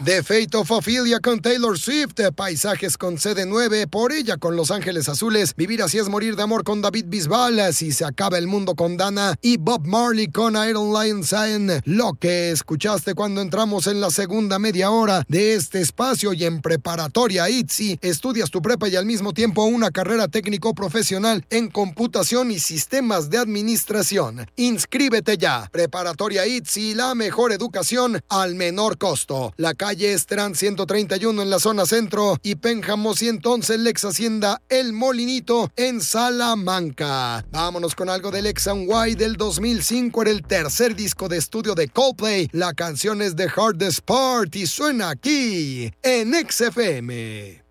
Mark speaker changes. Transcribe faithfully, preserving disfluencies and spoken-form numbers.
Speaker 1: The Fate of Ophelia con Taylor Swift, Paisajes con C D nueve, Por ella con Los Ángeles Azules, Vivir así es morir de amor con David Bisbal, Si se acaba el mundo con Dana y Bob Marley con Iron Lion Sign. Lo que escuchaste cuando entramos en la segunda media hora de este espacio. Y en Preparatoria I T S I estudias tu prepa y al mismo tiempo una carrera técnico profesional en computación y sistemas de administración. Inscríbete ya. Preparatoria I T S I, la mejor educación al menor costo. La calle Estrán ciento treinta y uno en la zona centro y Pénjamo ciento once en la ex hacienda El Molinito en Salamanca. Vámonos con algo del X and Y del dos mil cinco. Era el tercer disco de estudio de Coldplay. La canción es The Hardest Part y suena aquí en X F M.